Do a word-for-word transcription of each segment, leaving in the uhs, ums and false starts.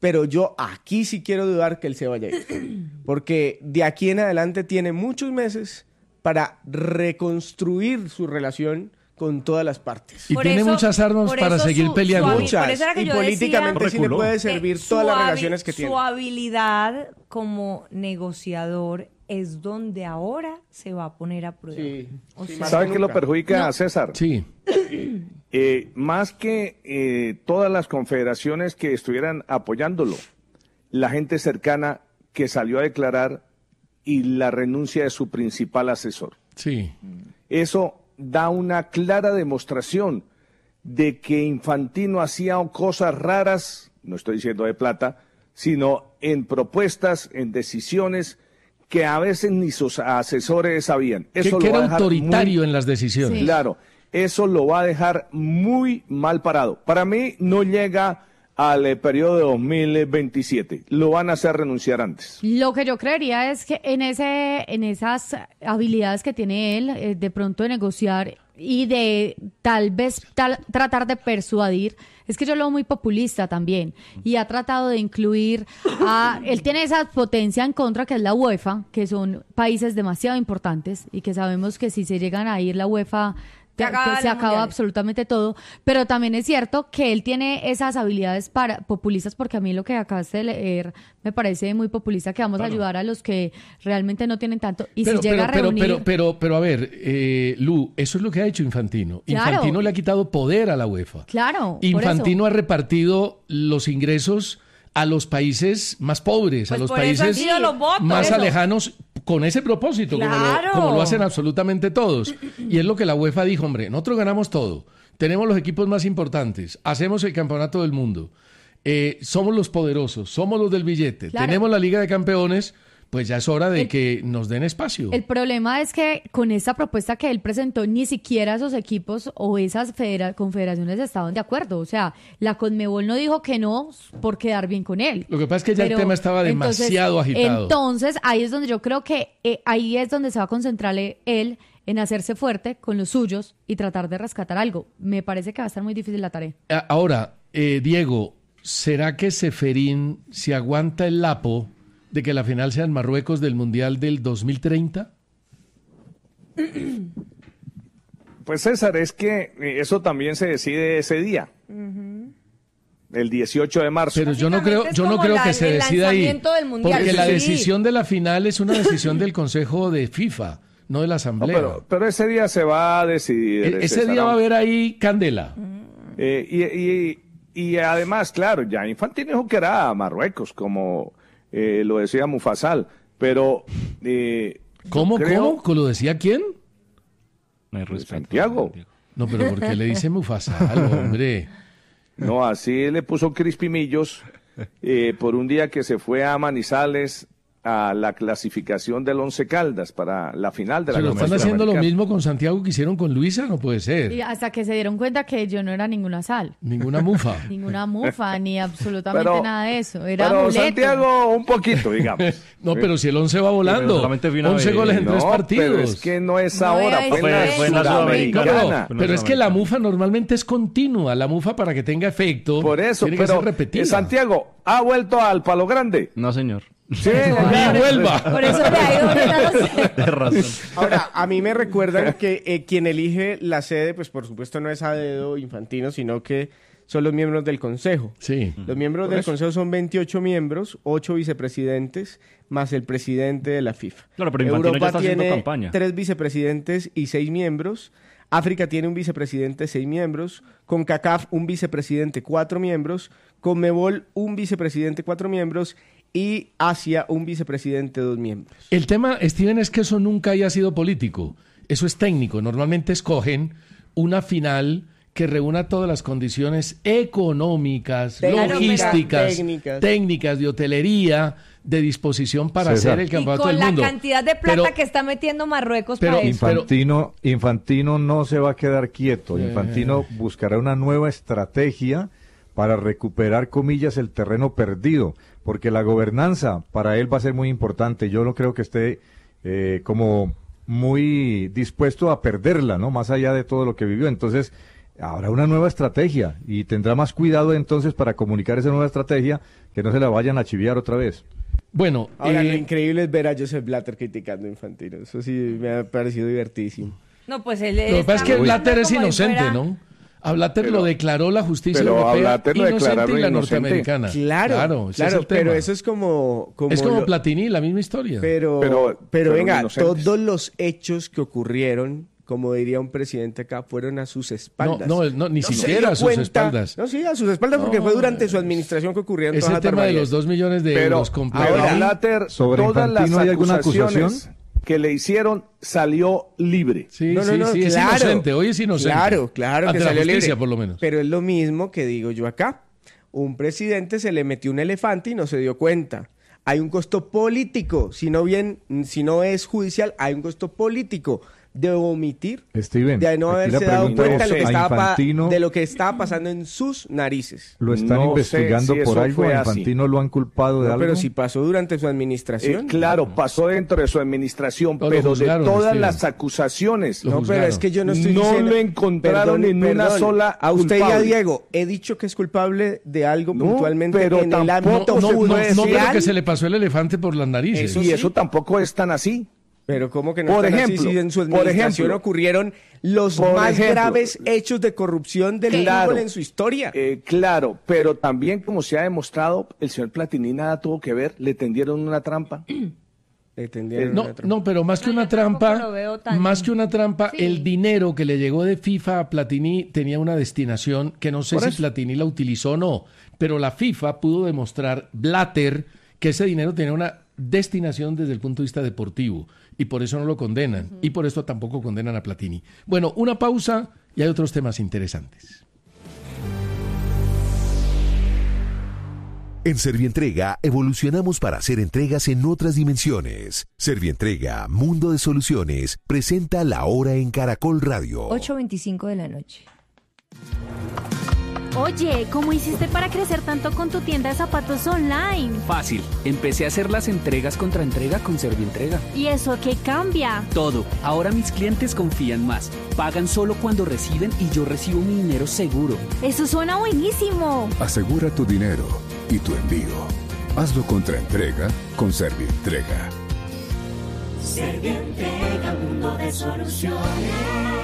pero yo aquí sí quiero dudar que él se vaya a ir, porque de aquí en adelante tiene muchos meses para reconstruir su relación con todas las partes. Y Por tiene eso- muchas armas por para eso seguir su- peleando. su habi- Muchas, por eso era que y yo políticamente decía sí le Reculó. puede que servir su todas las habi- relaciones que tiene. Su habilidad como negociador es donde ahora se va a poner a prueba. Sí, O sí, sea, más ¿Sabe que qué lo nunca. perjudica No. a César? Sí. Eh, más que eh, todas las confederaciones que estuvieran apoyándolo, la gente cercana que salió a declarar y la renuncia de su principal asesor. Sí. Eso da una clara demostración de que Infantino hacía cosas raras, no estoy diciendo de plata, sino en propuestas, en decisiones que a veces ni sus asesores sabían. Que, Eso que lo va era a dejar autoritario muy- en las decisiones. Sí. Claro, eso lo va a dejar muy mal parado. Para mí no llega al eh, periodo de dos mil veintisiete. Lo van a hacer renunciar antes. Lo que yo creería es que en ese, en esas habilidades que tiene él, eh, de pronto de negociar y de tal vez tal- tratar de persuadir, es que yo lo veo muy populista también y ha tratado de incluir a, él tiene esa potencia en contra que es la UEFA, que son países demasiado importantes y que sabemos que si se llegan a ir la UEFA Se acaba se los acaba mundiales. absolutamente todo, pero también es cierto que él tiene esas habilidades para populistas, porque a mí lo que acabaste de leer me parece muy populista, que vamos a ayudar a los que realmente no tienen tanto, y Pero, si llega pero, a pero, reunir... pero, pero, pero, a ver, eh, Lu, eso es lo que ha hecho Infantino. Claro. Infantino le ha quitado poder a la UEFA. Claro, por Infantino eso. ha repartido los ingresos a los países más pobres, Pues a los por eso han países sido los votos. más Eso. alejanos, con ese propósito, como, Claro. lo, como lo hacen absolutamente todos. Y es lo que la UEFA dijo, hombre, nosotros ganamos todo, tenemos los equipos más importantes, hacemos el campeonato del mundo, eh, somos los poderosos, somos los del billete, Claro. tenemos la Liga de Campeones, pues ya es hora de El- que nos den espacio. El problema es que con esta propuesta que él presentó, ni siquiera esos equipos o esas federa- confederaciones estaban de acuerdo. O sea, la Conmebol no dijo que no por quedar bien con él. Lo que pasa es que ya el Pero, tema estaba demasiado entonces, agitado. Entonces, ahí es donde yo creo que eh, ahí es donde se va a concentrar él en hacerse fuerte con los suyos y tratar de rescatar algo. Me parece que va a estar muy difícil la tarea. A- Ahora, eh, Diego, ¿será que Ceferín se aguanta el lapo de que la final sea en Marruecos del Mundial del dos mil treinta? Pues César, es que eh, eso también se decide ese día, el dieciocho de marzo. Pero yo no creo, Básicamente es yo no como creo la- que se el decida ahí, lanzamiento del Mundial. porque la Sí. decisión de la final es una decisión del Consejo de FIFA, no de la No, Asamblea. pero, pero ese día se va a decidir. E- ese César, día va a aunque- haber ahí candela. Eh, y, y- y además, claro, ya Infantino dijo que era Marruecos, como eh, lo decía Mufasal, pero eh, yo ¿Cómo, creo- cómo? ¿Lo decía quién? No hay respeto. Santiago. No, pero ¿por qué le dice Mufasal, hombre? No, así le puso Crispy Millos eh, por un día que se fue a Manizales a la clasificación del Once Caldas para la final de la Se lo Copa están haciendo lo Sudamericana. mismo con Santiago que hicieron con Luisa, no puede ser. Y hasta que se dieron cuenta que yo no era ninguna sal, Ninguna mufa. ninguna mufa, ni absolutamente Pero- nada de eso. Era Pero amuleto. Santiago, un poquito, digamos. No, pero si el once va volando. solamente vi una once vez. goles en No, tres partidos. pero es que no es No, ahora, es- fue, Fue- en la fue en la Sudamericana. Sudamericana. No, pero es que la mufa normalmente es continua. La mufa, para que tenga efecto, Por eso, tiene que pero ser repetida. eh, Santiago, ¿ha vuelto al Palo Grande? No, señor. Sí, Ni vuelva. Por eso le ha ido bien a los- Tienes razón. Ahora, a mí me recuerdan que eh, quien elige la sede, pues por supuesto no es a dedo Infantino, sino que son los miembros del Consejo. Sí. Los miembros del Consejo son veintiocho miembros, ocho vicepresidentes, más el presidente de la FIFA. Claro, pero Infantino ya Europa está haciendo tiene campaña. tres vicepresidentes y seis miembros. África tiene un vicepresidente, seis miembros. CONCACAF, un vicepresidente, cuatro miembros. CONMEBOL, un vicepresidente, cuatro miembros. Y Asia, un vicepresidente, dos miembros. El tema, Steven, es que eso nunca haya sido político. Eso es técnico. Normalmente escogen una final que reúna todas las condiciones económicas, Técnicas, logísticas, técnicas. técnicas, de hotelería, de disposición para César. hacer el Y campeonato con del la mundo. cantidad de plata Pero- que está metiendo Marruecos pero- para eso. Infantino, Infantino no se va a quedar quieto. Eh. Infantino buscará una nueva estrategia para recuperar, comillas, el terreno perdido, porque la gobernanza para él va a ser muy importante. Yo no creo que esté eh, como muy dispuesto a perderla, ¿no? Más allá de todo lo que vivió. Entonces, habrá una nueva estrategia y tendrá más cuidado entonces para comunicar esa nueva estrategia, que no se la vayan a chiviar otra vez. Bueno, Ahora, eh, lo increíble es ver a Joseph Blatter criticando a Infantino. Eso sí me ha parecido divertidísimo. No, pues él lo que está pasa es que hablando Blatter es como si inocente, fuera- ¿no? A Blatter Pero- lo declaró la justicia pero a europea Blatter lo inocente declararon y la inocente. norteamericana. Claro, claro, ese claro, es el pero tema. eso es como... como Es como lo- Platini, la misma historia. Pero, Pero- pero, pero venga, inocentes. todos los hechos que ocurrieron, como diría un presidente acá, fueron a sus espaldas. No, no, no, ni se siquiera dio a sus cuenta- espaldas. No, sí, a sus espaldas, porque No, fue durante su administración que ocurrieron Ese todas las tema de barbaridades. los dos millones de Pero, euros completos. pero Ahora, Blatter, ¿sobre todas las Infantino hay alguna acusaciones acusación? que le hicieron, salió libre. Sí, No, no, sí, no, sí, es claro. inocente, hoy es inocente. Claro, claro Ante que la salió justicia, libre. por lo menos. Pero es lo mismo que digo yo acá. Un presidente se le metió un elefante y no se dio cuenta. Hay un costo político. Si no bien, si no es judicial, hay un costo político de omitir, Steven, de no aquí haberse la dado pregunta cuenta de lo, es, que ¿a estaba pa- Infantino de lo que estaba pasando en sus narices. lo están No sé investigando si por eso algo? fue ¿A así. Infantino lo han culpado de No, algo? pero si pasó durante su administración. Eh, claro, pasó dentro de su administración, No, lo pero de juzgaron, todas Esteban. las acusaciones, Lo No, juzgaron. pero es que yo no estoy No diciendo... lo encontraron en una sola A usted y a culpable. Diego, he dicho que es culpable de algo No, puntualmente pero en el tampoco ámbito se No, no, puede no, decir- pero que se le pasó el elefante por las narices. Eso y sí. eso tampoco es tan así. Pero ¿cómo que no Por están ejemplo, así si en su por administración ejemplo, ocurrieron los por más ejemplo, graves hechos de corrupción del claro, fútbol en su historia? Eh, claro, pero también como se ha demostrado, el señor Platini nada tuvo que ver, le tendieron una trampa. Le tendieron No, una trampa. no, pero más que No, una yo tampoco trampa, lo veo tan- más que una trampa, Sí. el dinero que le llegó de FIFA a Platini tenía una destinación que no sé Por si eso. Platini la utilizó o no, pero la FIFA pudo demostrar, Blatter, que ese dinero tenía una destinación desde el punto de vista deportivo y por eso no lo condenan y por eso tampoco condenan a Platini. Bueno, una pausa y hay otros temas interesantes. En Servientrega evolucionamos para hacer entregas en otras dimensiones. Servientrega, Mundo de Soluciones, presenta La Hora en Caracol Radio. ocho veinticinco de la noche. Oye, ¿cómo hiciste para crecer tanto con tu tienda de zapatos online? Fácil, empecé a hacer las entregas contra entrega con Servientrega. ¿Y eso qué cambia? Todo, ahora mis clientes confían más, pagan solo cuando reciben y yo recibo mi dinero seguro. Eso suena buenísimo. Asegura tu dinero y tu envío. Hazlo contra entrega con Servientrega. Servientrega, mundo de soluciones.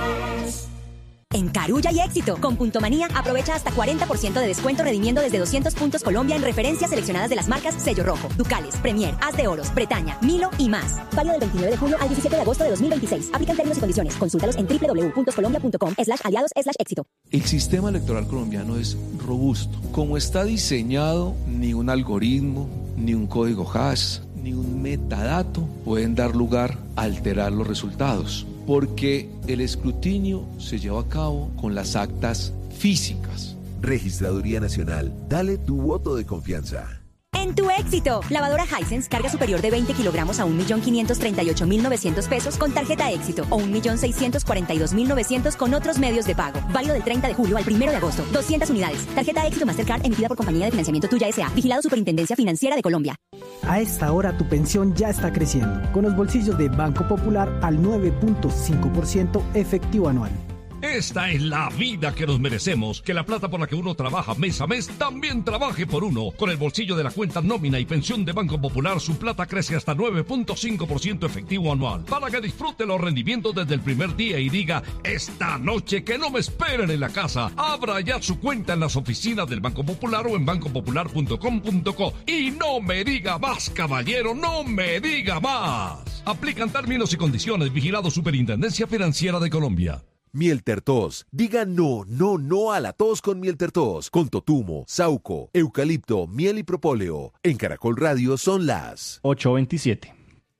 En Carulla y Éxito, con Punto Manía, aprovecha hasta cuarenta por ciento de descuento redimiendo desde doscientos puntos Colombia en referencias seleccionadas de las marcas Sello Rojo, Ducales, Premier, Haz de Oros, Bretaña, Milo y más. Válido del veintinueve de julio al diecisiete de agosto de dos mil veintiséis. Aplican términos y condiciones. Consúltalos en doble u doble u doble u punto colombia punto com slash aliados slash éxito. El sistema electoral colombiano es robusto. Como está diseñado, ni un algoritmo, ni un código hash, ni un metadato pueden dar lugar a alterar los resultados, porque el escrutinio se lleva a cabo con las actas físicas. Registraduría Nacional, dale tu voto de confianza. En tu éxito, lavadora Hisense, carga superior de veinte kilogramos a un millón quinientos treinta y ocho mil novecientos pesos con tarjeta éxito o un millón seiscientos cuarenta y dos mil novecientos con otros medios de pago. Válido del treinta de julio al primero de agosto. doscientas unidades. Tarjeta éxito Mastercard emitida por Compañía de Financiamiento Tuya S A. Vigilado Superintendencia Financiera de Colombia. A esta hora tu pensión ya está creciendo, con los bolsillos de Banco Popular al nueve punto cinco por ciento efectivo anual. Esta es la vida que nos merecemos, que la plata por la que uno trabaja mes a mes también trabaje por uno. Con el bolsillo de la cuenta nómina y pensión de Banco Popular, su plata crece hasta nueve punto cinco por ciento efectivo anual, para que disfrute los rendimientos desde el primer día y diga, esta noche que no me esperen en la casa. Abra ya su cuenta en las oficinas del Banco Popular o en banco popular punto com punto co. Y no me diga más, caballero, no me diga más. Aplican términos y condiciones. Vigilado Superintendencia Financiera de Colombia. Miel Tertos. Diga no, no, no a la tos con Miel Tertos. Con totumo, sauco, eucalipto, miel y propóleo. En Caracol Radio son las ocho veintisiete.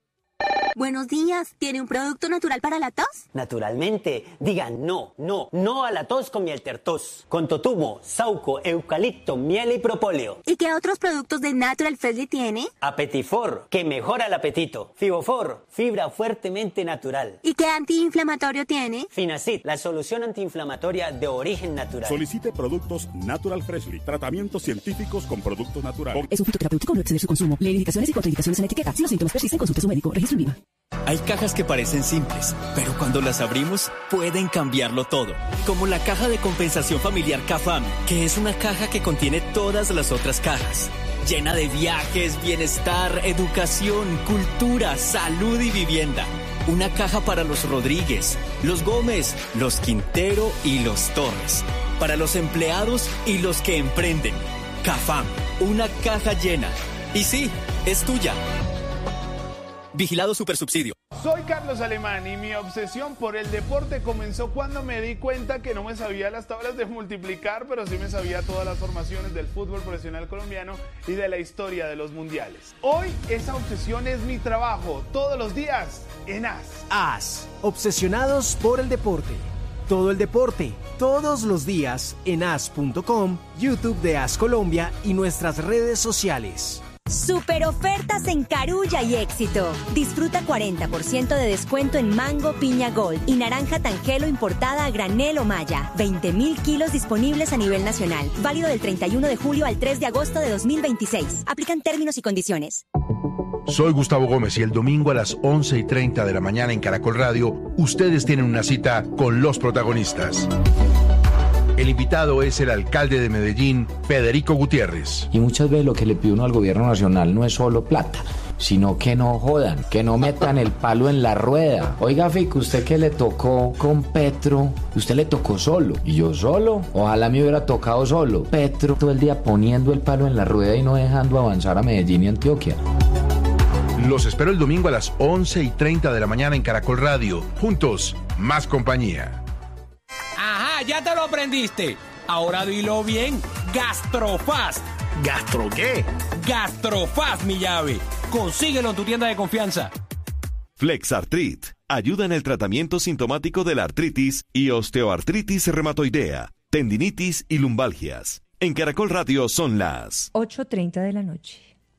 Buenos días, ¿tiene un producto natural para la tos? Naturalmente, digan no, no, no a la tos con Miel Tertos. Con totumo, sauco, eucalipto, miel y propóleo. ¿Y qué otros productos de Natural Freshly tiene? Apetifor, que mejora el apetito. Fibofor, fibra fuertemente natural. ¿Y qué antiinflamatorio tiene? Finacid, la solución antiinflamatoria de origen natural. Solicite productos Natural Freshly, tratamientos científicos con productos naturales. Es un fitoterapéutico, no exceder su consumo. Lee indicaciones y contraindicaciones en etiqueta. Si los síntomas persisten, consulte a su médico. Registro en viva. Hay cajas que parecen simples, pero cuando las abrimos pueden cambiarlo todo. Como la caja de compensación familiar CAFAM, que es una caja que contiene todas las otras cajas. Llena de viajes, bienestar, educación, cultura, salud y vivienda. Una caja para los Rodríguez, los Gómez, los Quintero y los Torres. Para los empleados y los que emprenden. CAFAM, una caja llena. Y sí, es tuya. Vigilado Supersubsidio. Soy Carlos Alemán y mi obsesión por el deporte comenzó cuando me di cuenta que no me sabía las tablas de multiplicar, pero sí me sabía todas las formaciones del fútbol profesional colombiano y de la historia de los mundiales. Hoy esa obsesión es mi trabajo, todos los días en A S. A S, obsesionados por el deporte. Todo el deporte, todos los días en A S punto com, YouTube de A S Colombia y nuestras redes sociales. Super ofertas en Carulla y Éxito. Disfruta cuarenta por ciento de descuento en mango piña gold y naranja tangelo importada a granel o malla. veinte mil kilos disponibles a nivel nacional. Válido del treinta y uno de julio al tres de agosto de dos mil veintiséis. Aplican términos y condiciones. Soy Gustavo Gómez y el domingo a las once y treinta de la mañana en Caracol Radio, ustedes tienen una cita con los protagonistas. El invitado es el alcalde de Medellín, Federico Gutiérrez. Y muchas veces lo que le pide uno al gobierno nacional no es solo plata, sino que no jodan, que no metan el palo en la rueda. Oiga, Fico, usted que le tocó con Petro, usted le tocó solo. ¿Y yo solo? Ojalá me hubiera tocado solo. Petro todo el día poniendo el palo en la rueda y no dejando avanzar a Medellín y Antioquia. Los espero el domingo a las once y treinta de la mañana en Caracol Radio. Juntos, más compañía. Ajá, ya te lo aprendiste. Ahora dilo bien. Gastrofast. ¿Gastro qué? Gastrofast, mi llave. Consíguelo en tu tienda de confianza. Flexartrit ayuda en el tratamiento sintomático de la artritis y osteoartritis reumatoidea, tendinitis y lumbalgias. En Caracol Radio son las ocho y treinta de la noche.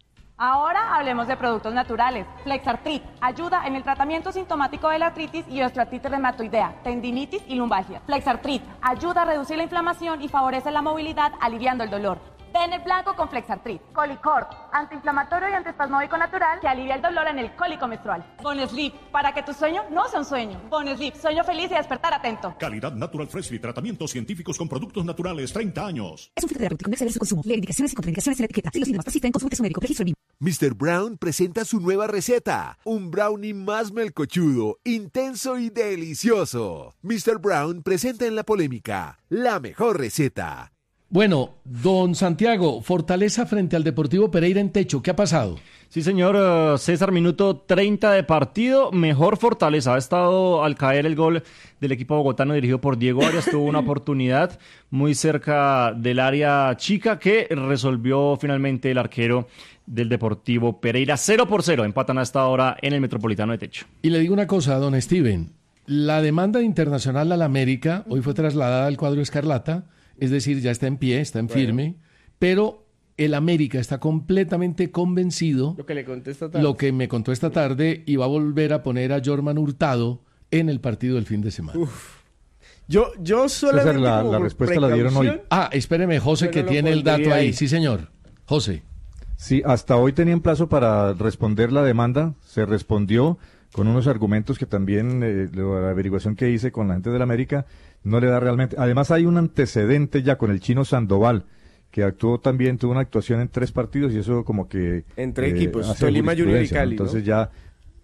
Ahora hablemos de productos naturales. Flexartrit ayuda en el tratamiento sintomático de la artritis y osteoartritis reumatoidea, tendinitis y lumbalgia. Flexartrit ayuda a reducir la inflamación y favorece la movilidad, aliviando el dolor. Ten el blanco con Flexartrit. Colicorp, antiinflamatorio y antiespasmódico natural que alivia el dolor en el cólico menstrual. Bonesleep, para que tu sueño no sea un sueño. Bonesleep, sueño feliz y despertar atento. Calidad Natural Freshly, tratamientos científicos con productos naturales, treinta años. Es un fitoterapéutico, no excede su consumo. Leer indicaciones y contraindicaciones en la etiqueta. Si los síntomas persisten, consulte a su médico. Registro B I M. mister Brown presenta su nueva receta, un brownie más melcochudo, intenso y delicioso. mister Brown presenta en la polémica la mejor receta. Bueno, don Santiago, Fortaleza frente al Deportivo Pereira en techo, ¿qué ha pasado? Sí, señor, uh, César, minuto treinta de partido, mejor Fortaleza. Ha estado al caer el gol del equipo bogotano dirigido por Diego Arias, tuvo una oportunidad muy cerca del área chica que resolvió finalmente el arquero del Deportivo Pereira. Cero por cero, empatan a esta hora en el Metropolitano de Techo. Y le digo una cosa, don Steven, la demanda internacional al América hoy fue trasladada al cuadro escarlata. Es decir, ya está en pie, está en firme, bueno. Pero el América está completamente convencido, lo que le conté esta tarde. Lo que me contó esta tarde, y va a volver a poner a Jorman Hurtado en el partido del fin de semana. Uf. Yo, yo solamente César, la, la respuesta la dieron hoy. Ah, espéreme, José, que no tiene el dato ahí. ahí. Sí, señor. José. Sí, hasta hoy tenían plazo para responder la demanda. Se respondió con unos argumentos que también, eh, la averiguación que hice con la gente del América, no le da realmente. Además hay un antecedente ya con el chino Sandoval, que actuó también, tuvo una actuación en tres partidos y eso como que... Entre eh, equipos, Tolima, Junior y Cali, Entonces ¿no? ya...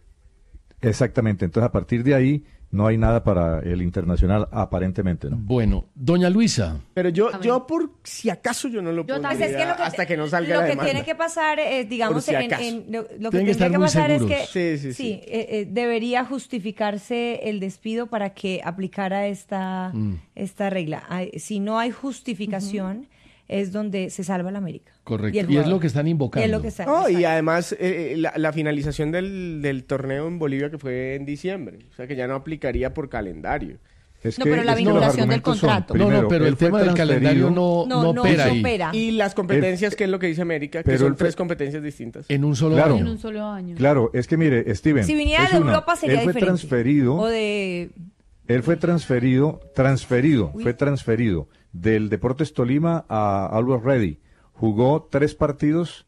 Exactamente, entonces a partir de ahí no hay nada para el internacional aparentemente, ¿no? Bueno, doña Luisa. Pero yo, yo por si acaso yo no lo puedo pues es que lo que, hasta que no salga lo la que demanda. tiene que pasar es, digamos, si en, en, lo, lo que tiene tendría que, que pasar seguros. es que sí, sí, sí. sí eh, eh, debería justificarse el despido para que aplicara esta, mm. esta regla. Hay, si no hay justificación, uh-huh. es donde se salva la América. Correcto. Y, y es lo que están invocando. Y, es lo que está, oh, y además eh, la, la finalización del, del torneo en Bolivia que fue en diciembre. O sea que ya no aplicaría por calendario. Es no, que, pero la vinculación del contrato. Son, primero, no, no, pero el tema del calendario no, no, no, no opera ahí. Opera. Y las competencias, el, que es lo que dice América, que son tres competencias distintas. En un solo claro, año. En un solo año. Claro, es que mire, Steven. Si viniera de una, Europa sería él fue diferente. transferido. O de... Él fue transferido, transferido, Uy. fue transferido del Deportes Tolima a Always Ready. Jugó tres partidos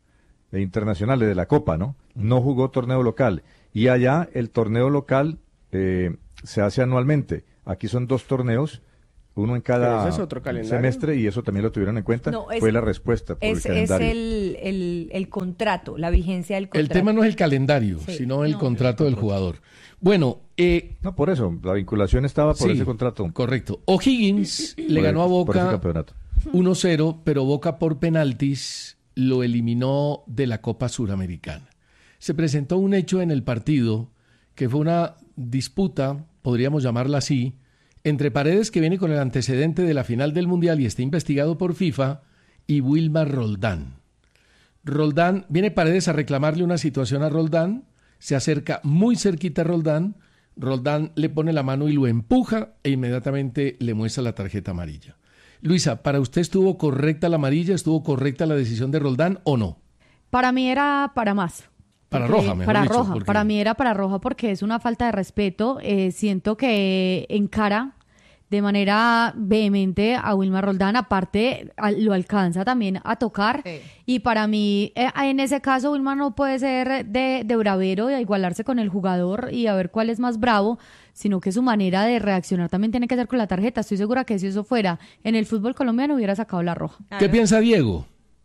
internacionales de la Copa, ¿no? No jugó torneo local. Y allá el torneo local eh, se hace anualmente. Aquí son dos torneos, uno en cada es otro semestre, y eso también lo tuvieron en cuenta. No, es, fue la respuesta por es, el calendario. Es el, el, el contrato, la vigencia del contrato. El tema no es el calendario, sí. sino el no. contrato del jugador. Bueno, eh, no, por eso, la vinculación estaba por sí, ese contrato. Correcto. O'Higgins le por ganó el, a Boca uno cero, pero Boca por penaltis lo eliminó de la Copa Suramericana. Se presentó un hecho en el partido que fue una disputa, podríamos llamarla así, entre Paredes, que viene con el antecedente de la final del Mundial y está investigado por FIFA, y Wilmar Roldán. Roldán, viene Paredes a reclamarle una situación a Roldán, se acerca muy cerquita a Roldán, Roldán le pone la mano y lo empuja e inmediatamente le muestra la tarjeta amarilla. Luisa, ¿para usted estuvo correcta la amarilla, estuvo correcta la decisión de Roldán o no? Para mí era para más. Para porque, roja, mejor Para dicho, roja, porque... para mí era para roja porque es una falta de respeto. Eh, siento que encara de manera vehemente a Wilmar Roldán, aparte a, lo alcanza también a tocar. Sí. Y para mí, eh, en ese caso, Wilmar no puede ser de, de bravero y a igualarse con el jugador y a ver cuál es más bravo, sino que su manera de reaccionar también tiene que ser con la tarjeta. Estoy segura que si eso fuera en el fútbol colombiano hubiera sacado la roja. ¿Qué piensa Diego?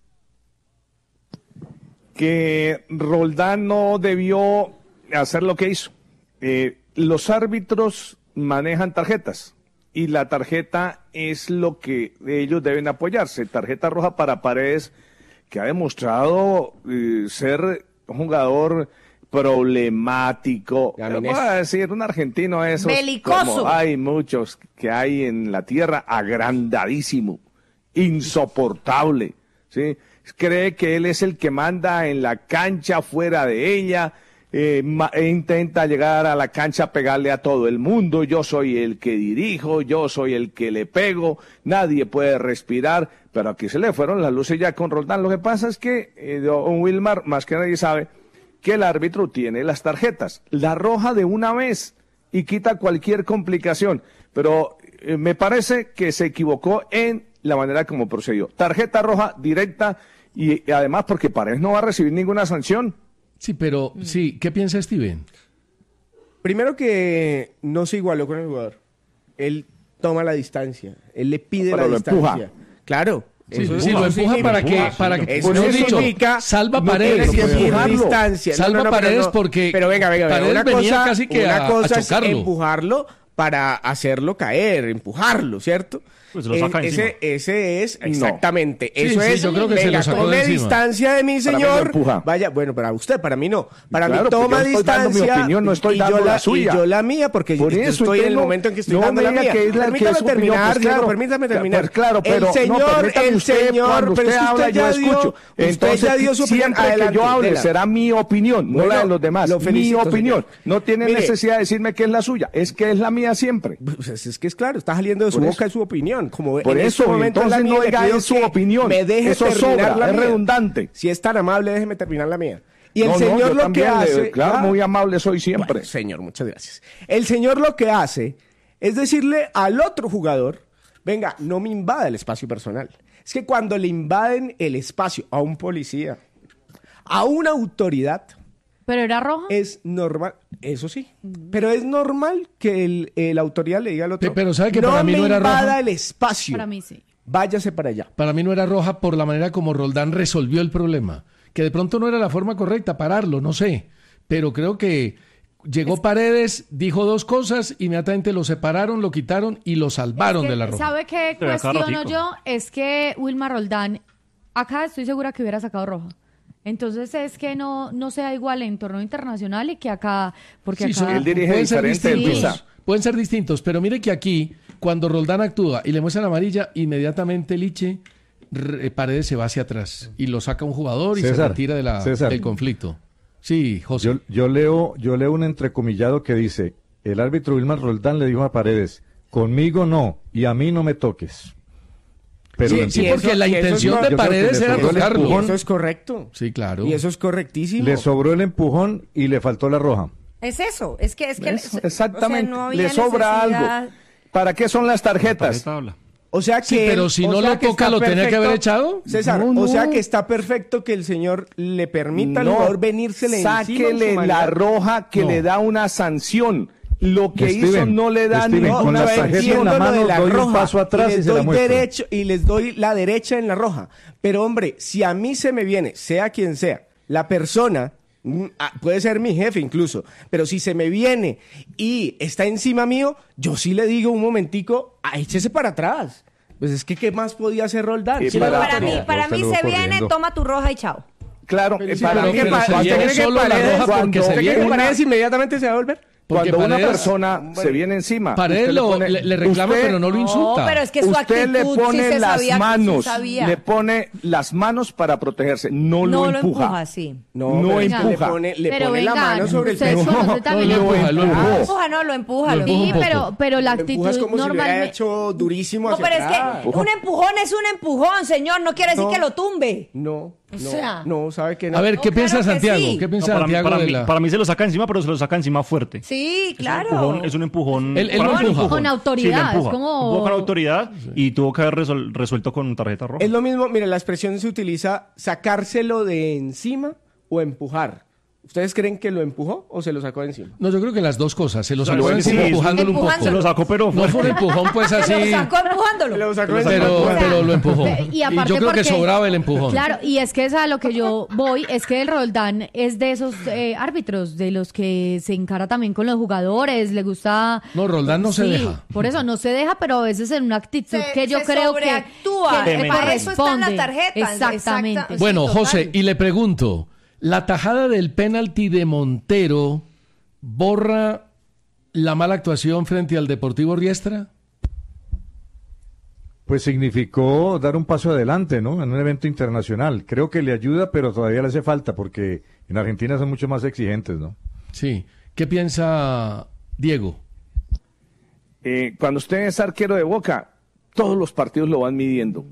Que Roldán no debió hacer lo que hizo. Eh, los árbitros manejan tarjetas y la tarjeta es lo que ellos deben apoyarse. Tarjeta roja para Paredes, que ha demostrado eh, ser un jugador problemático. Voy a decir, un argentino esos. Belicoso. Como hay muchos que hay en la tierra, agrandadísimo, insoportable, ¿sí? Cree que él es el que manda en la cancha, fuera de ella, eh, ma- e intenta llegar a la cancha a pegarle a todo el mundo. Yo soy el que dirijo, yo soy el que le pego, nadie puede respirar, pero aquí se le fueron las luces ya con Roldán. Lo que pasa es que eh, don Wilmar, más que nadie sabe, que el árbitro tiene las tarjetas, la roja de una vez y quita cualquier complicación, pero eh, me parece que se equivocó en la manera como procedió. Tarjeta roja directa. Y además porque Paredes no va a recibir ninguna sanción. Sí, pero, sí, ¿qué piensa Steven? Primero que no se igualó con el jugador. Él toma la distancia. Él le pide pero la lo distancia. empuja. Claro. Sí, eso sí, es, lo empuja para que, para que, eso por eso dicho, dicho, salva no Paredes, tiene que no empujarlo. Distancia. Salva no, no, no, Paredes no. porque pero venga, venga, venga. Paredes Una venía cosa, casi que una a, cosa a chocarlo. es empujarlo para hacerlo caer, empujarlo, ¿cierto? Pues lo saca eh, ese, ese es exactamente. No. Eso sí, sí, es. yo creo que venga, se lo sacó tome de encima. distancia de mi señor. Vaya, bueno, para usted, para mí no. Para claro, mí toma yo estoy distancia. Dando mi opinión, no estoy y dando yo la, la suya. Y yo la mía, porque Por yo eso, estoy en el no, momento en que estoy no dando la me diga mía. que es la Permítame que es terminar, opinión, pues, Diego, claro. permítame terminar. Pues, claro, pero el señor, no, permítame el usted, señor, cuando pero usted es que habla, usted ya yo dio, escucho. usted Entonces, ya dio su opinión. siempre Adelante, que yo hable dela. será mi opinión, no Bueno, la de los demás. lo Mi felicito, opinión. señor. No tiene Mire, necesidad de decirme que es la suya, es que es la mía siempre. Pues es que es claro, está saliendo de su Por boca eso. su opinión. Como Por en eso, este momento es la entonces mía, no le diga pido en su que opinión. Me deje Eso terminar sobra, la es mía. redundante. Si es tan amable, déjeme terminar la mía. Y el No, no, señor yo lo que también le- hace... claro, ah, muy amable soy siempre. Bueno, señor, muchas gracias. El señor lo que hace es decirle al otro jugador, venga, no me invada el espacio personal. Es que cuando le invaden el espacio a un policía, a una autoridad... ¿Pero era roja? Es normal, eso sí, pero es normal que el, eh, la autoridad le diga al otro, pero ¿sabe que no para mí me no era invada roja? el espacio, Para mí sí. váyase para allá. Para mí no era roja por la manera como Roldán resolvió el problema. Que de pronto no era la forma correcta, pararlo, no sé. Pero creo que llegó Paredes, dijo dos cosas, inmediatamente lo separaron, lo quitaron y lo salvaron Es que, de la roja. ¿sabe qué Pero acá cuestiono ratico. yo? Es que Wilmar Roldán, acá estoy segura que hubiera sacado roja. Entonces es que no, no sea igual en torneo internacional y que acá... Porque Sí, acá... son- Él dirige pueden ser diferente, distintos, Luisa. pueden ser distintos, pero mire que aquí, cuando Roldán actúa y le muestran amarilla, inmediatamente Liche, re- Paredes se va hacia atrás y lo saca un jugador y se César, retira de la, César. del conflicto. Sí, José. Yo, yo leo, yo leo un entrecomillado que dice, el árbitro Wilmar Roldán le dijo a Paredes, conmigo no, y a mí no me toques. Pero Sí, lo sí, entiendo. porque la y eso es intención no- de yo creo que Paredes le era sobró el tocarlo. empujón. Eso es correcto. Sí, claro. Y eso es correctísimo. Le sobró el empujón y le faltó la roja. Es eso, es que es que Eso, o sea, exactamente, no había le sobra necesidad. algo. ¿Para qué son las tarjetas? Tarjeta habla. O sea que Sí, pero él- si o no sea lo que toca, está ¿lo tenía que haber perfecto, echado? César, No, no. o sea que está perfecto que el señor le permita al jugador venírsele encima. en su sáquele la manera. roja que No. le da una sanción. Lo que Steven, hizo no le da Steven, ninguna con la tarjeta en Entiendo la lo mano, de la doy un roja, paso atrás y les y se la doy muestro. derecho y les doy la derecha en la roja. Pero hombre, si a mí se me viene, sea quien sea, la persona, mm, ah, puede ser mi jefe incluso, pero si se me viene y está encima mío, yo sí le digo un momentico, ah, échese para atrás. Pues es que ¿qué más podía hacer Roldán? Eh, Sí, para- la Para mí, autoridad. para No, mí saludo se viene, corriendo. toma tu roja y chao. Claro, Pero eh, sí, para pero mí que que pa- pa- ¿usted llega cree que solo la Paredes- roja porque cuando- se ¿usted cree viene que una- Paredes inmediatamente se va a volver? Porque Cuando una Paredes- persona Bueno. se viene encima, Paredes usted le lo- pone- le, le reclama, usted- pero no lo insulta. No, pero es que su usted le actitud pone sí se las sabía, sí manos, sabía. le pone las manos para protegerse, no, No lo lo empuja. empuja, sí. No, No pero es que empuja. Le pone, le Pero pone la venga, mano sobre el ustedes pecho. conocen también lo la- empuja, lo Lo empuja. empuja, no, lo empuja. Lo Lo empuja Sí, un poco. pero, pero la Lo empujas actitud como si lo hubiera normalmente... hecho durísimo No, hacia pero es atrás. que un empujón es un empujón, señor. No quiere decir No. que lo tumbe. No, O no, sea. no, sabe que no. A ver, ¿qué No, piensa claro que Santiago? sí. ¿Qué No, piensa para, mí, Santiago para, de mí, la...? para mí se lo saca encima, pero se lo saca encima fuerte. Sí, claro. Es un empujón, es un empujón. Él- él para lo mí, empuja. Con autoridad, Sí, lo empuja. es como- Empujó con autoridad y tuvo que haber resol- resuelto con tarjeta roja. Es lo mismo, mire, la expresión se utiliza sacárselo de encima o empujar. ¿Ustedes creen que lo empujó o se lo sacó de encima? No, yo creo que las dos cosas. Se lo Sí, sacó sí, encima sí, empujándolo un poco. empujándolo. Se lo sacó, pero No fue un empujón, pues así. Se lo sacó empujándolo. Lo sacó Lo de sacó encima. Pero, Bueno. pero lo empujó. Y, aparte yo creo que porque- sobraba el empujón. Claro, y es que es a lo que yo voy, es que el Roldán es de esos eh, árbitros, de los que se encara también con los jugadores, le gusta... No, Roldán no se Sí, deja. por eso no se deja, pero a veces en una actitud Se- que yo se creo que, sobreactúa. que Tremendo. Para eso está en la corresponde. tarjeta. Exactamente. Exacta- Bueno, sí, total. José, y le pregunto, ¿la tajada del penalti de Montero borra la mala actuación frente al Deportivo Riestra? Pues significó dar un paso adelante, ¿no? En un evento internacional. Creo que le ayuda, pero todavía le hace falta, porque en Argentina son mucho más exigentes, ¿no? Sí. ¿Qué piensa Diego? Eh, cuando usted es arquero de Boca, todos los partidos lo van midiendo.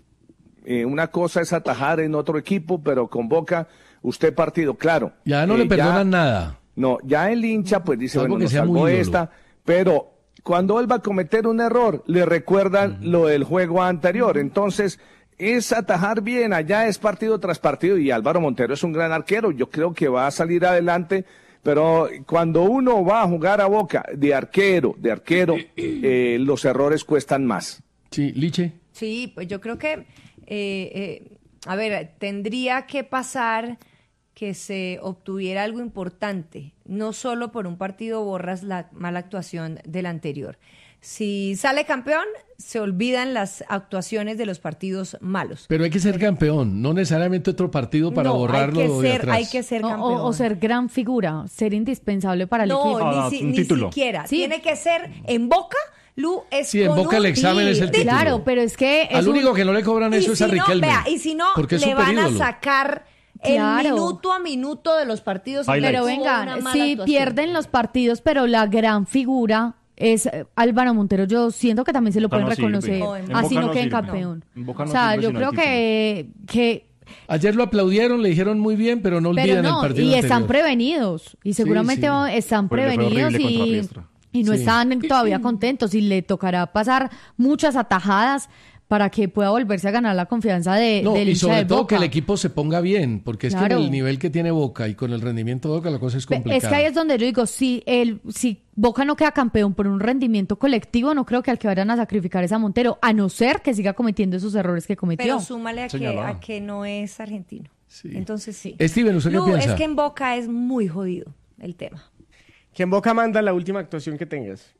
Eh, una cosa es atajar en otro equipo, pero con Boca, usted partido, claro. Ya no Eh, le perdonan nada. No, ya el hincha pues dice, Salvo bueno, que nos sea muy salvó ídolo. esta, pero cuando él va a cometer un error, le recuerdan lo del juego anterior. Entonces, es atajar bien, allá es partido tras partido, y Álvaro Montero es un gran arquero, yo creo que va a salir adelante, pero cuando uno va a jugar a Boca de arquero, de arquero, eh, los errores cuestan más. Sí, Liche. Sí, pues yo creo que, eh, eh, a ver, tendría que pasar que se obtuviera algo importante. No solo por un partido borras la mala actuación del anterior. Si sale campeón, se olvidan las actuaciones de los partidos malos. Pero hay que ser campeón, no necesariamente otro partido para No, borrarlo hay que de ser, atrás. hay que ser O- campeón. o, o ser gran figura, ser indispensable para el no, equipo. ni, si- ni siquiera. Tiene que ser en Boca. Lu es Sí, en con Boca un- el examen Sí, es el de- título. Claro, pero es que... es Al un- único que no le cobran Y eso es si a no, Riquelme. vea, y si no, porque es le van a superídolo. sacar Claro. el minuto a minuto de los partidos. Pero Tuvo venga, una mala si actuación. pierden los partidos, pero la gran figura es eh, Álvaro Montero, yo siento que también se lo Boca pueden no sirve. reconocer, No, en así Boca no no queden sirve. campeón. En Boca O no sea, sirve yo sino creo el que, que Ayer lo aplaudieron, le dijeron muy bien, pero no pero olviden el no, partido y están anterior. prevenidos, y seguramente sí. están Pues le fue prevenidos horrible contra y, Riestra. y no Sí. están todavía contentos, y le tocará pasar muchas atajadas para que pueda volverse a ganar la confianza de, No, del y hincha sobre de todo Boca. que el equipo se ponga bien, porque es que Claro. en el nivel que tiene Boca y con el rendimiento de Boca la cosa es complicada. Es que ahí es donde yo digo, si el, si Boca no queda campeón por un rendimiento colectivo, no creo que al que vayan a sacrificar es a Montero, a no ser que siga cometiendo esos errores que cometió. Pero súmale a que, Señalada. a que no es argentino. Entonces sí. Steven, ¿usted qué Lu, piensa? es que en Boca es muy jodido el tema. Que en Boca manda la última actuación que tengas.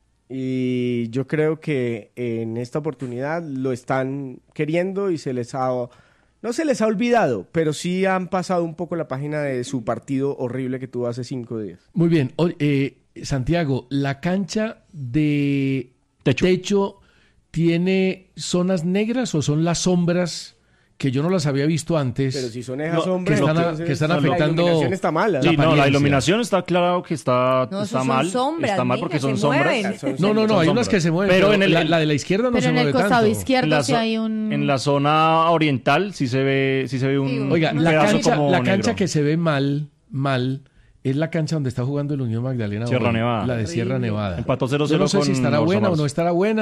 Y yo creo que en esta oportunidad lo están queriendo y se les ha... No se les ha olvidado, pero sí han pasado un poco la página de su partido horrible que tuvo hace cinco días. Muy bien. O- eh, Santiago, ¿la cancha de techo. tiene zonas negras o son las sombras que yo no las había visto antes? Pero si son esas No, sombras, que están, a- entonces que están la afectando... iluminación está mala. Sí, no, la apariencia. iluminación está claro que está, No, eso está son mal. sombras, está mal mija, porque se son sombras. mueven. No, no, no, Son hay unas sombras. que se mueven, Pero pero, en el- la, la de la izquierda no Pero se en el mueve costado tanto. izquierdo En la, sí zo- hay un... en la zona oriental sí se ve, sí se ve un, Sí, Oiga, un la pedazo cancha, como la negro. cancha que se ve mal, mal, es la cancha donde está jugando el Unión Magdalena. Sierra hoy, Nevada. La de Sierra Nevada. Empató cero Yo no cero sé si con estará Orso buena o Marzo. no estará buena.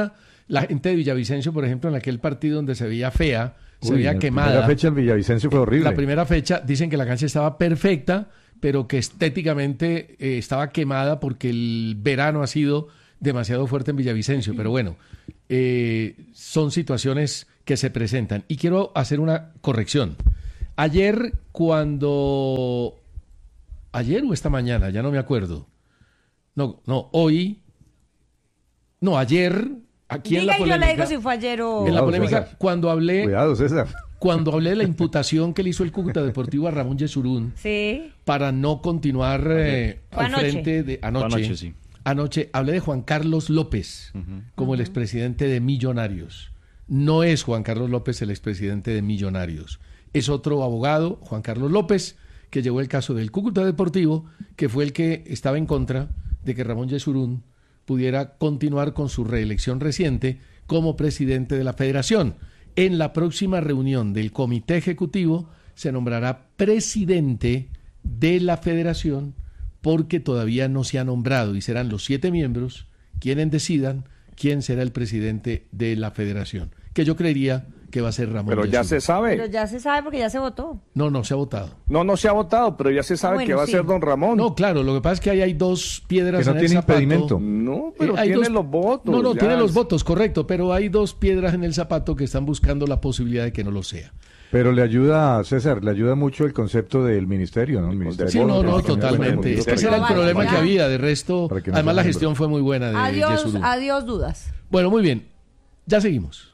La gente de Villavicencio, por ejemplo, en aquel partido donde se veía fea, se Uy, veía la quemada. primera fecha en Villavicencio fue horrible. La primera fecha dicen que la cancha estaba perfecta, pero que estéticamente eh, estaba quemada porque el verano ha sido demasiado fuerte en Villavicencio. Pero bueno, eh, son situaciones que se presentan. Y quiero hacer una corrección. Ayer cuando... Ayer o esta mañana, ya no me acuerdo. No, no, hoy... No, ayer... Aquí Diga en la y yo polémica, le digo si fue ayer o... en la Cuidado, polémica, César. cuando hablé... Cuidado, César. Cuando hablé de la imputación que le hizo el Cúcuta Deportivo a Ramón Yesurún Sí. para no continuar eh, Fue al anoche. frente de anoche, Fue anoche, sí. anoche hablé de Juan Carlos López como el expresidente de Millonarios. No es Juan Carlos López el expresidente de Millonarios. Es otro abogado, Juan Carlos López, que llevó el caso del Cúcuta Deportivo, que fue el que estaba en contra de que Ramón Yesurún pudiera continuar con su reelección reciente como presidente de la federación. En la próxima reunión del comité ejecutivo se nombrará presidente de la federación porque todavía no se ha nombrado y serán los siete miembros quienes decidan quién será el presidente de la federación, que yo creería que va a ser Ramón Pero ya Yesurún. se sabe. Pero ya se sabe porque ya se votó. No, no se ha votado. No, no se ha votado, pero ya se sabe bueno, que va sí. a ser don Ramón. No, claro, lo que pasa es que ahí hay dos piedras Que no en el tiene zapato. impedimento. No, pero Eh, hay tiene dos- los votos. No, no, ya tiene los es- votos, correcto, pero hay dos piedras en el zapato que están buscando la posibilidad de que no lo sea. Pero le ayuda, César, le ayuda mucho el concepto del ministerio, ¿no? El ministerio. Sí, no, no, Para que totalmente. haya Ese era el Vale, problema ya. que había. De resto, Para que no además sea la miembro. gestión fue muy buena de Adiós, Yesurún. adiós dudas. Bueno, muy bien. Ya seguimos.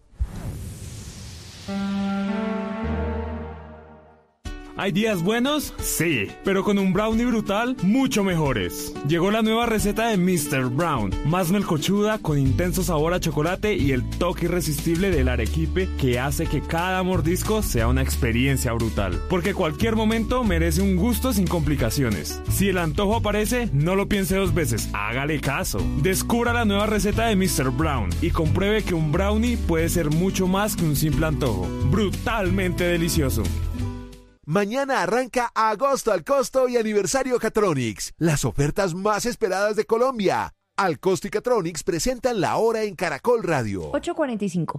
¿Hay días buenos? Sí, pero con un brownie brutal, mucho mejores. Llegó la nueva receta de mister Brown, más melcochuda, con intenso sabor a chocolate y el toque irresistible del arequipe que hace que cada mordisco sea una experiencia brutal. Porque cualquier momento merece un gusto sin complicaciones. Si el antojo aparece, no lo piense dos veces, hágale caso. Descubra la nueva receta de mister Brown y compruebe que un brownie puede ser mucho más que un simple antojo. Brutalmente delicioso. Mañana arranca Agosto al Costo y Aniversario Catronics, las ofertas más esperadas de Colombia. Al Costo y Catronics presentan la hora en Caracol Radio. ocho cuarenta y cinco.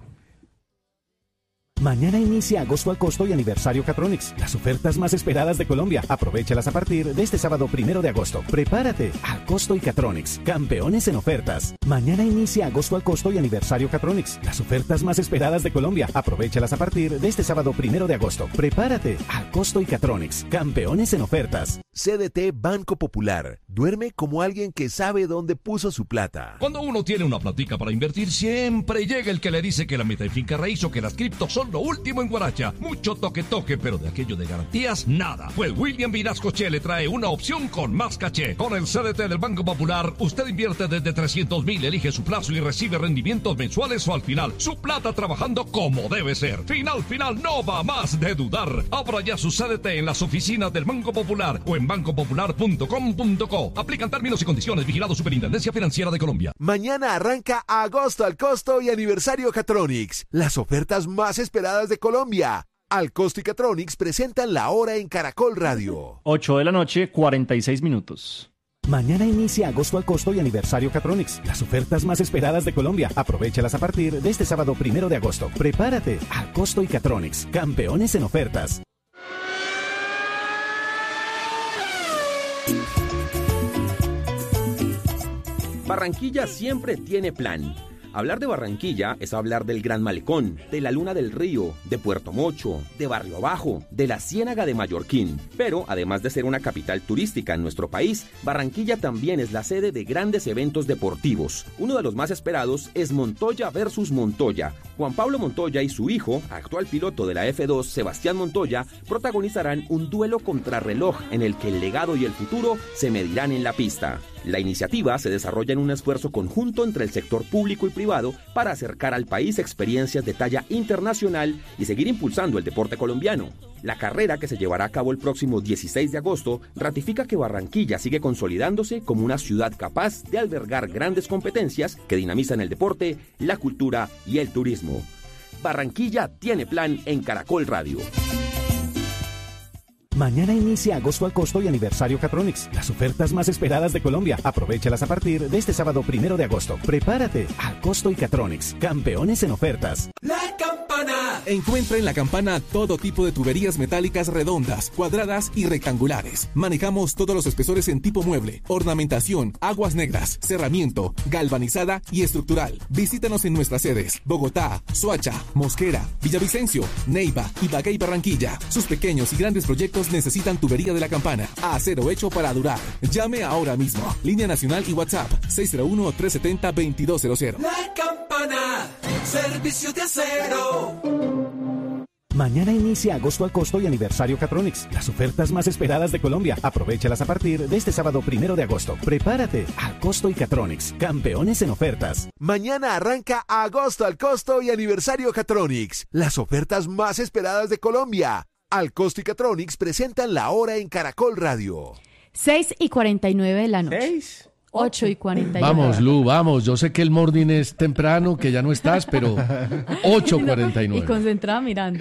Mañana inicia Agosto al Costo y Aniversario Catronics, las ofertas más esperadas de Colombia. Aprovéchalas a partir de este sábado primero de agosto. Prepárate, al Costo y Catronics, campeones en ofertas. Mañana inicia Agosto al Costo y Aniversario Catronics, las ofertas más esperadas de Colombia. Aprovéchalas a partir de este sábado primero de agosto. Prepárate, al Costo y Catronics, campeones en ofertas. C D T Banco Popular. Duerme como alguien que sabe dónde puso su plata. Cuando uno tiene una platica para invertir, siempre llega el que le dice que la meta en finca raíz o que las criptos son lo último en Guaracha. Mucho toque toque, pero de aquello de garantías, nada. Pues William Vinascoche le trae una opción con más caché. Con el C D T del Banco Popular, usted invierte desde trescientos mil, elige su plazo y recibe rendimientos mensuales o al final. Su plata trabajando como debe ser. Final, final, no va más de dudar. Abra ya su C D T en las oficinas del Banco Popular o en banco popular punto com punto co. Aplican términos y condiciones. Vigilado Superintendencia Financiera de Colombia. Mañana arranca Agosto al Costo y Aniversario Catronics, las ofertas más esperadas de Colombia. Al Costo y Catronics presentan la hora en Caracol Radio. ocho de la noche, cuarenta y seis minutos. Mañana inicia Agosto al Costo y Aniversario Catronics, las ofertas más esperadas de Colombia. Aprovéchalas a partir de este sábado primero de agosto. Prepárate, al Costo y Catronics, campeones en ofertas. Barranquilla siempre tiene plan. Hablar de Barranquilla es hablar del Gran Malecón, de la Luna del Río, de Puerto Mocho, de Barrio Bajo, de la Ciénaga de Mallorquín. Pero, además de ser una capital turística en nuestro país, Barranquilla también es la sede de grandes eventos deportivos. Uno de los más esperados es Montoya versus Montoya. Juan Pablo Montoya y su hijo, actual piloto de la F dos, Sebastián Montoya, protagonizarán un duelo contrarreloj en el que el legado y el futuro se medirán en la pista. La iniciativa se desarrolla en un esfuerzo conjunto entre el sector público y privado para acercar al país experiencias de talla internacional y seguir impulsando el deporte colombiano. La carrera, que se llevará a cabo el próximo dieciséis de agosto, ratifica que Barranquilla sigue consolidándose como una ciudad capaz de albergar grandes competencias que dinamizan el deporte, la cultura y el turismo. Barranquilla tiene plan en Caracol Radio. Mañana inicia agosto al costo y aniversario Catronics, las ofertas más esperadas de Colombia. Aprovéchalas a partir de este sábado primero de agosto. Prepárate, al costo y Catronics, campeones en ofertas. La Campana. Encuentra en La Campana todo tipo de tuberías metálicas redondas, cuadradas y rectangulares. Manejamos todos los espesores en tipo mueble, ornamentación, aguas negras, cerramiento, galvanizada y estructural. Visítanos en nuestras sedes: Bogotá, Soacha, Mosquera, Villavicencio, Neiva, Ibagué y Barranquilla. Sus pequeños y grandes proyectos necesitan tubería de La Campana. Acero hecho para durar. Llame ahora mismo. Línea nacional y WhatsApp seis cero uno, tres siete cero, dos dos cero cero. La Campana, servicio de acero. Mañana inicia agosto al costo y aniversario Catronics, las ofertas más esperadas de Colombia. Aprovéchalas a partir de este sábado primero de agosto. Prepárate, al costo y Catronics, campeones en ofertas. Mañana arranca agosto al costo y aniversario Catronics, las ofertas más esperadas de Colombia. Al costo y Catronics presentan la hora en Caracol Radio. seis y cuarenta y nueve de la noche. ¿Seis? ocho y cuarenta y nueve. Vamos, Lu, vamos. Yo sé que el morning es temprano, que ya no estás, pero ocho cuarenta y nueve. Y concentrada mirando.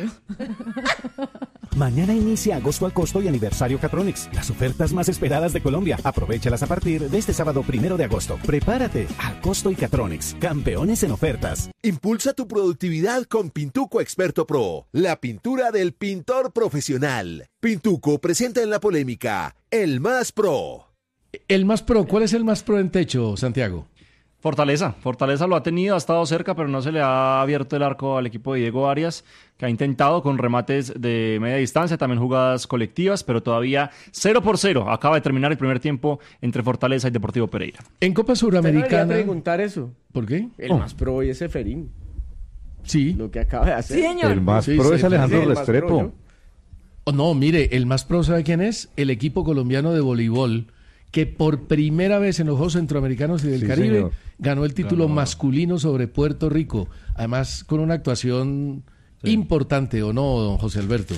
Mañana inicia agosto al costo y aniversario Catronics, las ofertas más esperadas de Colombia. Aprovéchalas a partir de este sábado primero de agosto. Prepárate, al costo y Catronics, campeones en ofertas. Impulsa tu productividad con Pintuco Experto Pro, la pintura del pintor profesional. Pintuco presenta en la polémica el Más Pro. El Más Pro, ¿cuál es el Más Pro en techo, Santiago? Fortaleza, Fortaleza lo ha tenido, ha estado cerca, pero no se le ha abierto el arco al equipo de Diego Arias, que ha intentado con remates de media distancia, también jugadas colectivas, pero todavía cero por cero. Acaba de terminar el primer tiempo entre Fortaleza y Deportivo Pereira. En Copa Suramericana... Te preguntar eso. ¿Por qué? El Oh. Más Pro hoy es Seferín. Sí. Lo que acaba de hacer. Sí, señor. El Más Sí, Pro sí, es sí, Alejandro sí, el Más Restrepo. Pro, ¿no? Oh, no, mire, el Más Pro, ¿sabe quién es? El equipo colombiano de voleibol, que por primera vez en los Juegos Centroamericanos y del Sí, Caribe señor. ganó el título Ganó. masculino sobre Puerto Rico. Además, con una actuación Sí. importante, ¿o no, don José Alberto?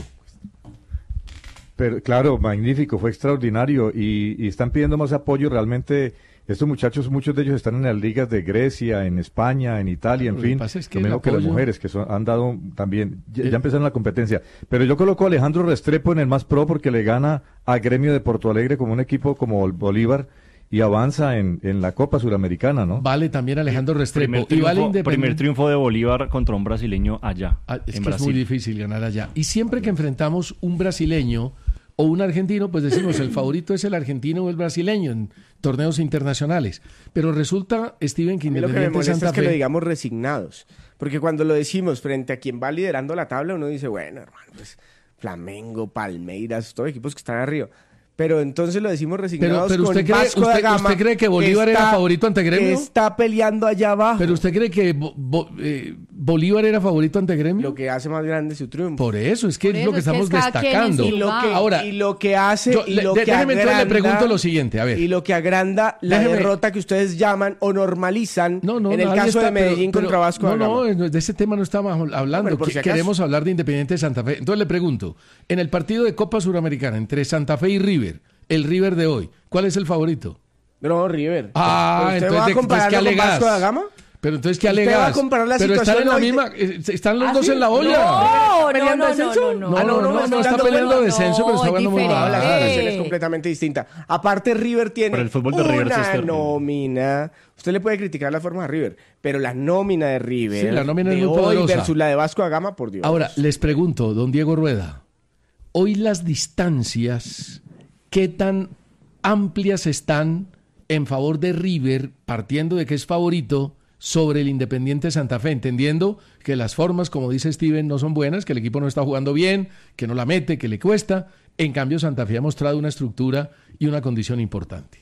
Pero claro, magnífico, fue extraordinario y, y están pidiendo más apoyo. Realmente estos muchachos, muchos de ellos están en las ligas de Grecia, en España, en Italia, en Lo que fin. pasa es que lo el mismo que las apoyo- mujeres que son- han dado también, ya, Eh. ya empezaron la competencia. Pero yo coloco a Alejandro Restrepo en el Más Pro porque le gana a Gremio de Porto Alegre como un equipo como el Bolívar y avanza en, en la Copa Suramericana, ¿no? Vale también Alejandro Restrepo. Primer Y triunfo, vale Independ- primer triunfo de Bolívar contra un brasileño allá, Ah, es en que Brasil. es muy difícil ganar allá. Y siempre que enfrentamos un brasileño o un argentino, pues decimos el favorito es el argentino o el brasileño en torneos internacionales. Pero resulta, Steven, que A mí lo que me Independiente molesta Santa es que lo Fe... digamos resignados. Porque cuando lo decimos frente a quien va liderando la tabla, uno dice, bueno, hermano, pues Flamengo, Palmeiras, todos equipos que están arriba. Pero entonces lo decimos resignados pero con usted cree- Vasco da usted- Gama, usted cree que Bolívar era favorito ante Gremio? Está peleando allá abajo. ¿Pero usted cree que Bo- Bo- eh, Bolívar era favorito ante Gremio? Lo que hace más grande su triunfo. Por eso, es que Por es eso lo que es que estamos cada quien en destacando. su Y lo que- Ahora, y lo que hace yo- y le- lo de- que déjeme entonces le agranda- pregunto lo siguiente, a ver. Y lo que agranda la Déjeme- derrota que ustedes llaman o normalizan No, en el nadie caso está- de Medellín pero- contra Vasco no, da Gama. No, no, de ese tema no estamos hablando. pero por que- si acaso. Queremos hablar de Independiente de Santa Fe. Entonces le pregunto, en el partido de Copa Suramericana entre Santa Fe y River, el River de hoy, ¿cuál es el favorito? No, River. Ah, ¿Usted entonces, va a ¿de- entonces, ¿qué compararlo con alegas? Vasco da Gama? Pero entonces, ¿qué ¿Usted alegas? va a comparar la Pero están situación en la hoy de- misma, eh, están los ¿Ah, dos sí? en la olla. No, no, ¿peleando no, descenso? no, no, No, no, no, no, está peleando descenso, pero está jugando muy No, la mal. situación es completamente distinta. Aparte, River tiene Pero el fútbol de River una es externo. nómina. Usted le puede criticar la forma de River, pero la nómina de River Sí, la nómina es de muy hoy poderosa. versus la de Vasco da Gama, por Dios. Ahora, les pregunto, don Diego Rueda, hoy las distancias, ¿qué tan amplias están en favor de River, partiendo de que es favorito sobre el Independiente Santa Fe, entendiendo que las formas, como dice Steven, no son buenas, que el equipo no está jugando bien, que no la mete, que le cuesta? En cambio, Santa Fe ha mostrado una estructura y una condición importante.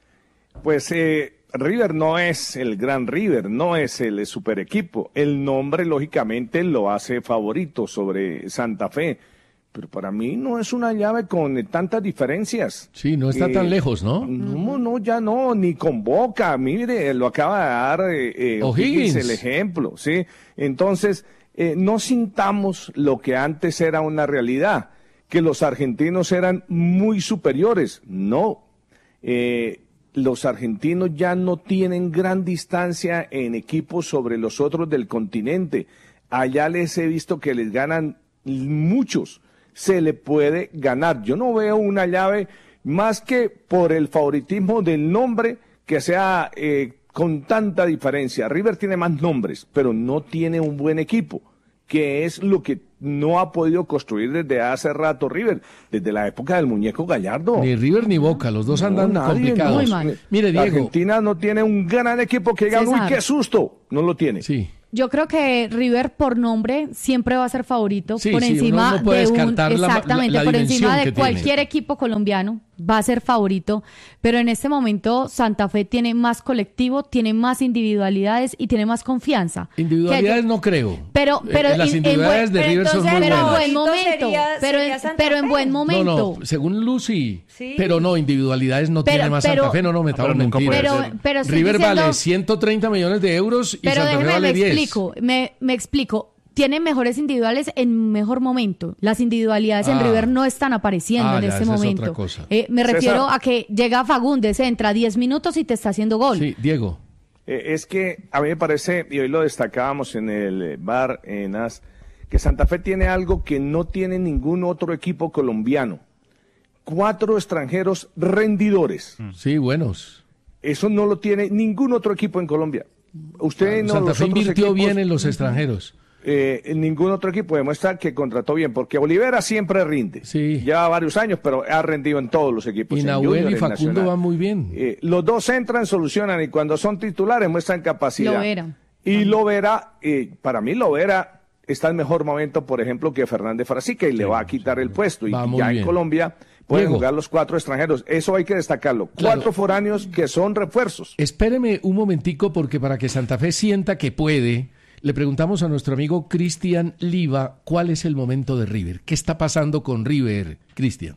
Pues eh, River no es el gran River, no es el super equipo. El nombre, lógicamente, lo hace favorito sobre Santa Fe. Pero para mí no es una llave con eh, tantas diferencias. Sí, no está Eh, tan lejos, ¿no? No, no, ya no, ni con Boca. Mire, lo acaba de dar eh, eh, O'Higgins. el ejemplo, ¿sí? Entonces, eh, no sintamos lo que antes era una realidad, que los argentinos eran muy superiores. No, eh, los argentinos ya no tienen gran distancia en equipos sobre los otros del continente. Allá les he visto que les ganan muchos. se le puede ganar. Yo no veo una llave más que por el favoritismo del nombre que sea eh, con tanta diferencia. River tiene más nombres, pero no tiene un buen equipo, que es lo que no ha podido construir desde hace rato River, desde la época del muñeco Gallardo. Ni River ni Boca, los dos andan no, nadie, complicados. no. Muy mal. Mire, Diego. Argentina no tiene un gran equipo que diga, uy, qué susto. No lo tiene. Sí. Yo creo que River por nombre siempre va a ser favorito sí, por sí, encima uno no puede de un descartar la- exactamente la- la por encima de dimensión que cualquier tiene. equipo colombiano va a ser favorito, pero en este momento Santa Fe tiene más colectivo, tiene más individualidades y tiene más confianza. Individualidades Que- no creo. Pero, Eh, pero las en- en individualidades buen- de pero River son muy entonces, pero en buenas. buen momento, Sería- pero, sería en, Santa pero en Fe. buen momento. No, no, según Lucy. Sí. Pero no, individualidades no Pero- tiene más pero- Santa Fe, no, no, metamos pero nunca mentiras. puede Pero- pero estoy River diciendo- vale ciento treinta millones de euros y Pero Santa Fe déjeme, vale me diez. explico, me, me explico. Tienen mejores individuales en mejor momento. Las individualidades en Ah. River no están apareciendo Ah, en ya, este esa es momento. otra cosa. Eh, me César. refiero a que llega Fagundes, entra diez minutos y te está haciendo gol. Sí, Diego. Eh, es que a mí me parece, y hoy lo destacábamos en el eh, bar en A S, que Santa Fe tiene algo que no tiene ningún otro equipo colombiano. Cuatro extranjeros rendidores. Sí, buenos. Eso no lo tiene ningún otro equipo en Colombia. Usted no, Santa los Fe otros invirtió equipos, bien en los extranjeros. eh, ningún otro equipo demuestra que contrató bien, porque Olivera siempre rinde. Sí. Lleva varios años, pero ha rendido en todos los equipos. Y en Nahuel Junior, y en Facundo Nacional. van muy bien. Eh, los dos entran, solucionan y cuando son titulares muestran capacidad. Lovera. Y Lovera, eh, para mí Lovera está en mejor momento, por ejemplo, que Fernández Frasica y le va a quitar el puesto. Y Va muy ya bien. en Colombia pueden Diego. jugar los cuatro extranjeros. Eso hay que destacarlo. Claro. Cuatro foráneos que son refuerzos. Espéreme un momentico porque para que Santa Fe sienta que puede, le preguntamos a nuestro amigo Cristian Liva cuál es el momento de River. ¿Qué está pasando con River, Cristian?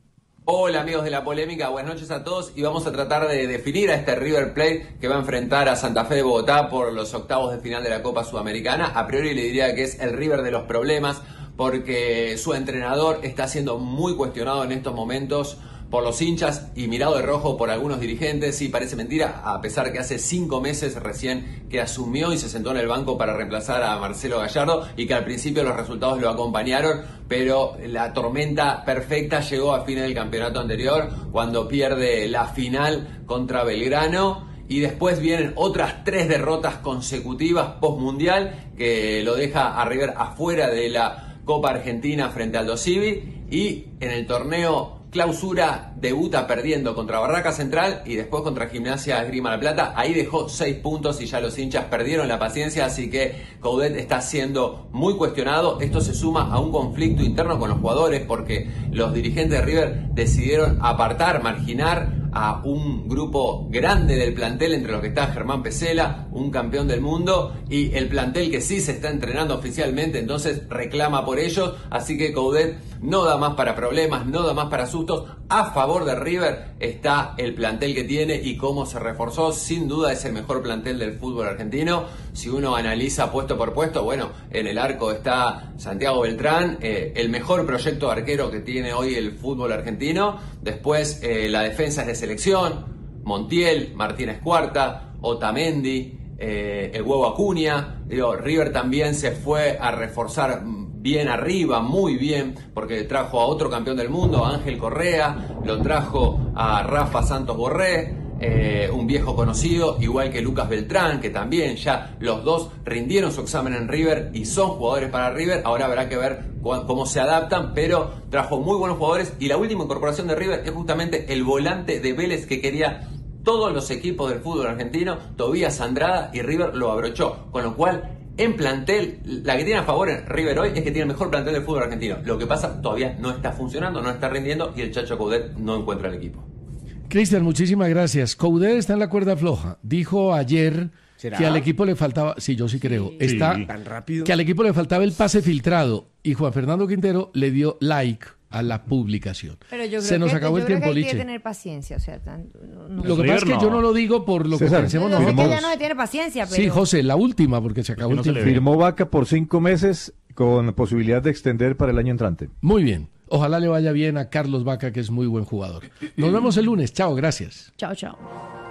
Hola amigos de la polémica, buenas noches a todos y vamos a tratar de definir a este River Plate que va a enfrentar a Santa Fe de Bogotá por los octavos de final de la Copa Sudamericana. A priori le diría que es el River de los problemas porque su entrenador está siendo muy cuestionado en estos momentos por los hinchas y mirado de rojo por algunos dirigentes. Sí, parece mentira, a pesar que hace cinco meses recién que asumió y se sentó en el banco para reemplazar a Marcelo Gallardo y que al principio los resultados lo acompañaron, pero la tormenta perfecta llegó a fines del campeonato anterior cuando pierde la final contra Belgrano. Y después vienen otras tres derrotas consecutivas post-mundial que lo deja a River afuera de la Copa Argentina frente al Dosivi. Y en el torneo Clausura debuta perdiendo contra Barraca Central y después contra Gimnasia Esgrima La Plata. Ahí dejó seis puntos y ya los hinchas perdieron la paciencia, así que Coudet está siendo muy cuestionado. Esto se suma a un conflicto interno con los jugadores porque los dirigentes de River decidieron apartar, marginar a un grupo grande del plantel, entre los que está Germán Pesela, un campeón del mundo, y el plantel que sí se está entrenando oficialmente, entonces reclama por ellos, así que Coudet no da más para problemas, no da más para sustos. A favor de River está el plantel que tiene y cómo se reforzó, sin duda es el mejor plantel del fútbol argentino. Si uno analiza puesto por puesto, bueno, en el arco está Santiago Beltrán, eh, el mejor proyecto de arquero que tiene hoy el fútbol argentino. Después eh, la defensa es de selección, Montiel, Martínez Cuarta, Otamendi, eh, el huevo Acuña. Digo, River también se fue a reforzar bien arriba, muy bien, porque trajo a otro campeón del mundo, a Ángel Correa, lo trajo a Rafa Santos Borré, eh, un viejo conocido, igual que Lucas Beltrán, que también ya los dos rindieron su examen en River y son jugadores para River. Ahora habrá que ver cu- cómo se adaptan, pero trajo muy buenos jugadores y la última incorporación de River es justamente el volante de Vélez que quería todos los equipos del fútbol argentino, Tobías Andrada, y River lo abrochó, con lo cual en plantel, la que tiene a favor en River hoy es que tiene el mejor plantel del fútbol argentino. Lo que pasa, todavía no está funcionando, no está rindiendo y el Chacho Coudet no encuentra el equipo. Cristian, muchísimas gracias. Coudet está en la cuerda floja. Dijo ayer ¿Será? que al equipo le faltaba, sí, yo sí creo, está ¿Tan rápido? que al equipo le faltaba el pase filtrado y Juan Fernando Quintero le dio like a la publicación. Pero yo creo Se nos que, acabó yo el creo tiempo, que hay que Liche. tener paciencia, o sea, tan- no- no- Lo que pasa es que yo no lo digo por lo César, que pensemos Yo sé que nosotros. ella no tiene paciencia, pero Sí, José, la última, porque se acabó el tiempo. Firmó Vaca por cinco meses con posibilidad de extender para el año entrante. Muy bien. Ojalá le vaya bien a Carlos Vaca, que es muy buen jugador. Nos vemos el lunes. Chao, gracias. Chao, chao.